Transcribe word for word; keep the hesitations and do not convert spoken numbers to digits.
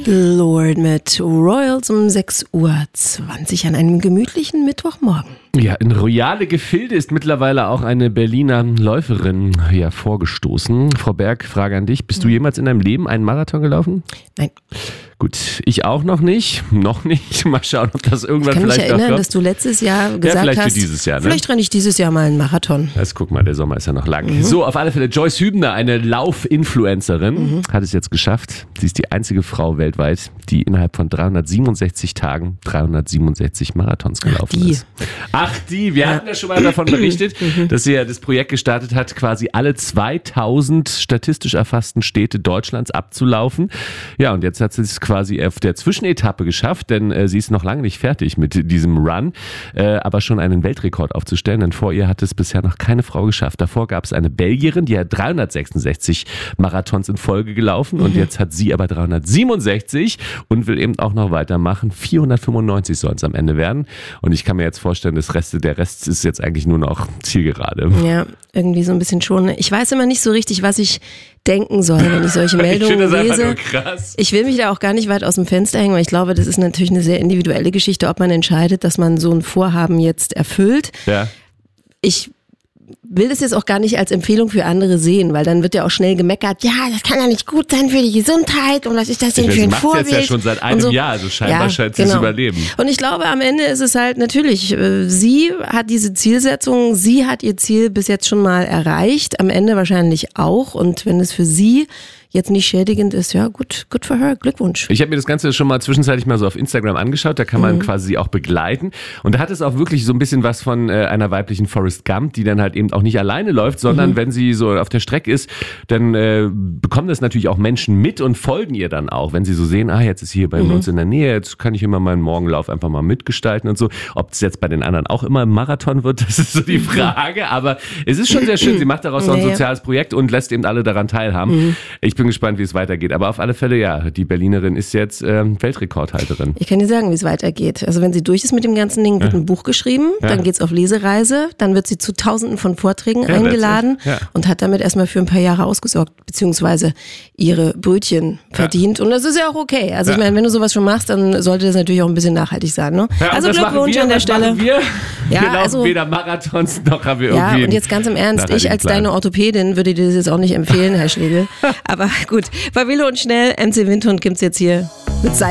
Lord mit Royals um sechs Uhr zwanzig an einem gemütlichen Mittwochmorgen. Ja, in royale Gefilde ist mittlerweile auch eine Berliner Läuferin ja vorgestoßen. Frau Berg, Frage an dich. Bist du jemals in deinem Leben einen Marathon gelaufen? Nein. Gut, ich auch noch nicht. Noch nicht. Mal schauen, ob das irgendwann ich kann vielleicht mich erinnern, noch kommt. dass du letztes Jahr gesagt ja, vielleicht hast, für dieses Jahr, ne? vielleicht renne ich dieses Jahr mal einen Marathon. Das guck mal, der Sommer ist ja noch lang. Mhm. So, auf alle Fälle, Joyce Hübner, eine Lauf-Influencerin, mhm. hat es jetzt geschafft. Sie ist die einzige Frau weltweit, die innerhalb von dreihundertsiebenundsechzig Tagen dreihundertsiebenundsechzig Marathons gelaufen Ach, die. ist. Ach die, wir ja. hatten ja schon mal davon berichtet, dass sie ja das Projekt gestartet hat, quasi alle zweitausend statistisch erfassten Städte Deutschlands abzulaufen. Ja, und jetzt hat sie es quasi auf der Zwischenetappe geschafft, denn äh, sie ist noch lange nicht fertig mit diesem Run, äh, aber schon einen Weltrekord aufzustellen, denn vor ihr hat es bisher noch keine Frau geschafft. Davor gab es eine Belgierin, die hat dreihundertsechsundsechzig Marathons in Folge gelaufen, mhm. und jetzt hat sie aber dreihundertsiebenundsechzig und will eben auch noch weitermachen. vierhundertfünfundneunzig sollen es am Ende werden, und ich kann mir jetzt vorstellen, das Rest, der Rest ist jetzt eigentlich nur noch Zielgerade. Ja, irgendwie so ein bisschen schon. Ich weiß immer nicht so richtig, was ich denken soll, wenn ich solche Meldungen ich finde das lese. Einfach nur krass. Ich will mich da auch gar nicht weit aus dem Fenster hängen, weil ich glaube, das ist natürlich eine sehr individuelle Geschichte, ob man entscheidet, dass man so ein Vorhaben jetzt erfüllt. Ja. Ich will das jetzt auch gar nicht als Empfehlung für andere sehen, weil dann wird ja auch schnell gemeckert, ja, das kann ja nicht gut sein für die Gesundheit und was ist das denn ich für ein weiß, Vorbild? Sie macht jetzt ja schon seit einem so. Jahr, also scheinbar ja, scheint sie genau. es überleben. Und ich glaube, am Ende ist es halt natürlich, sie hat diese Zielsetzung, sie hat ihr Ziel bis jetzt schon mal erreicht, am Ende wahrscheinlich auch, und wenn es für sie jetzt nicht schädigend ist, ja gut, good for her, Glückwunsch. Ich habe mir das Ganze schon mal zwischenzeitlich mal so auf Instagram angeschaut, da kann man mhm. quasi sie auch begleiten, und da hat es auch wirklich so ein bisschen was von äh, einer weiblichen Forrest Gump, die dann halt eben auch nicht alleine läuft, sondern mhm. wenn sie so auf der Strecke ist, dann äh, bekommen das natürlich auch Menschen mit und folgen ihr dann auch, wenn sie so sehen, ah, jetzt ist sie hier bei mhm. uns in der Nähe, jetzt kann ich immer meinen Morgenlauf einfach mal mitgestalten und so. Ob es jetzt bei den anderen auch immer ein Marathon wird, das ist so die Frage, aber es ist schon sehr schön, sie macht daraus so ein naja. soziales Projekt und lässt eben alle daran teilhaben. Mhm. Ich bin gespannt, wie es weitergeht. Aber auf alle Fälle, ja, die Berlinerin ist jetzt ähm, Weltrekordhalterin. Ich kann dir sagen, wie es weitergeht. Also wenn sie durch ist mit dem ganzen Ding, wird ja. ein Buch geschrieben, ja. dann geht's auf Lesereise, dann wird sie zu tausenden von Vorträgen ja, eingeladen ja. und hat damit erstmal für ein paar Jahre ausgesorgt, beziehungsweise ihre Brötchen verdient. Ja. Und das ist ja auch okay. Also ja. ich meine, wenn du sowas schon machst, dann sollte das natürlich auch ein bisschen nachhaltig sein. Ne? Ja, also Glückwunsch wir, an der Stelle. Wir, ja, wir laufen also, weder Marathons, noch haben wir irgendwie... Ja, und jetzt ganz im Ernst, ich als deine Orthopädin würde dir das jetzt auch nicht empfehlen, Herr Schlegel. Aber gut, Favilo und Schnell, M C Windhund gibt's jetzt hier mit